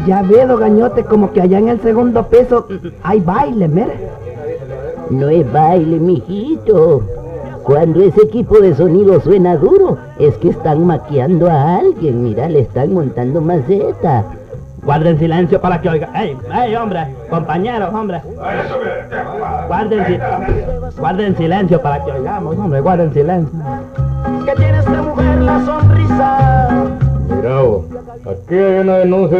Ya veo, Gañote, como que allá en el segundo piso hay baile, mire. No es baile, mijito. Cuando ese equipo de sonido suena duro, es que están maquillando a alguien. Mira, le están montando maceta. Guarden silencio para que oiga. ¡Ey, hombre! Compañeros, hombre. Guarden silencio para que oigamos, hombre. Guarden silencio. Que tiene esta mujer la sonrisa. Mira vos, aquí hay una denuncia